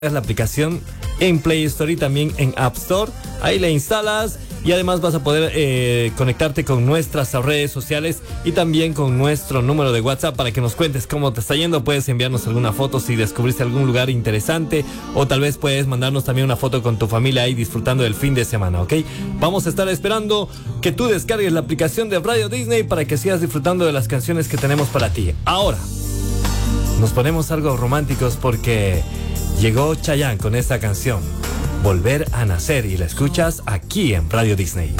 la aplicación en Play Store y también en App Store. Ahí la instalas y además vas a poder conectarte con nuestras redes sociales y también con nuestro número de WhatsApp para que nos cuentes cómo te está yendo. Puedes enviarnos alguna foto si descubriste algún lugar interesante, o tal vez puedes mandarnos también una foto con tu familia ahí disfrutando del fin de semana, ¿ok? Vamos a estar esperando que tú descargues la aplicación de Radio Disney para que sigas disfrutando de las canciones que tenemos para ti. Ahora nos ponemos algo románticos porque llegó Chayanne con esta canción, Volver a Nacer, y la escuchas aquí en Radio Disney.